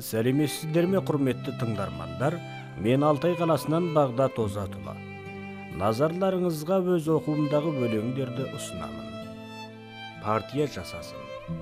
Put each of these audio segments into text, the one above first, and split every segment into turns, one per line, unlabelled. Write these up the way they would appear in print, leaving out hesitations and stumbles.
Сәлеметсіздер ме, құрметті тыңдармандар? Мен Алтай қаласынан Бағдат Озатұлы. Назарларыңызға өз оқуымдағы өлеңдерді ұсынамын. Партия жасасын.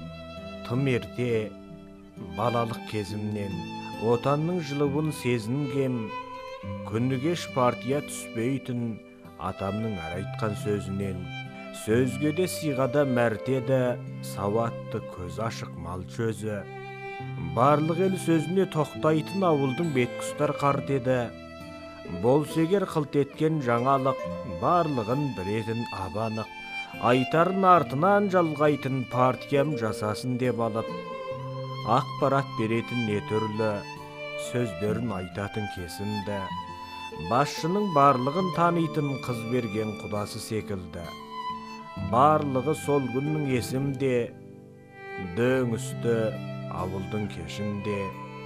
Тым ерте балалық кезімнен отанның жылуын сезінгем, күні кеш партия түспейтін атамның әр айтқан сөзінен. Сөзге де сыйғада мәртеді, сауатты көз ашық малшы өзі. Барлық ел сөзіне тоқтайтын ауылдың беткұстар қарт еді. Болса егер қылт еткен жаңалық, барлығын білетін абанық. Айтарын артынан жалғайтын партиям жасасын деп алып, ақпарат беретін не түрлі сөздерін айтатын кесімді. Басшының барлығын танитын қыз берген құдасы секілді. Барлығы сол күннің есімде, дөң үсті ауылдың кешінде.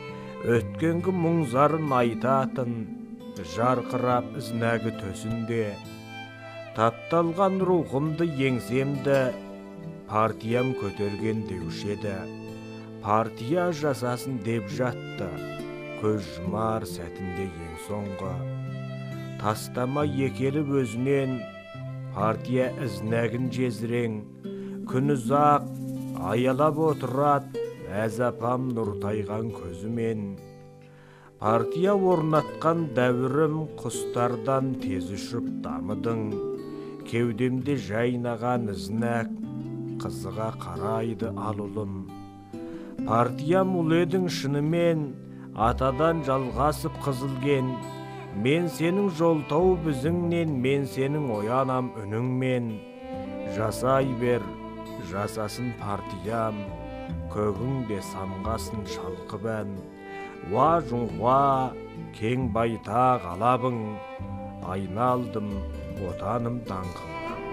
Өткенгі мұң-зарын айтатын, жарқырап ізінәгі төсінде. Тапталған рухымды еңсемді, партиям көтерген деуші еді. Партия жасасын деп жатты, көз жұмар сәтінде ең соңғы. Тастама екеліп өзінен, партия ізінәгін жезірең. Күн ұзақ аялап отырат, әз апам нұртайған көзімен. Партия орнатқан дәуірім, құстардан тез ұшып дамыдың. Кеудемде жайнаған ізінәк, қызыға қарайды алулым. Партиям ұл едің шынымен, атадан жалғасып қызылген. Мен сенің жолтау бізіңнен, мен сенің оянам үніңмен. Жасай бер, жасасын партиям, көгің де самғасын шалқып ән. Уа жұңға, кең байтақ алабың, айналдым отаным даңқы.